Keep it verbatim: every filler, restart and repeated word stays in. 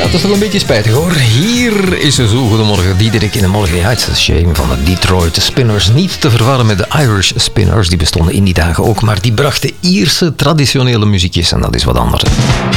dat is wel een beetje spijtig hoor. Hier is het zo. Goedemorgen, Diederik in de morgen. Ja, het is een shame van de Detroit Spinners. Niet te verwarren met de Irish Spinners. Die bestonden in die dagen ook, maar die brachten Ierse traditionele muziekjes en dat is wat anders.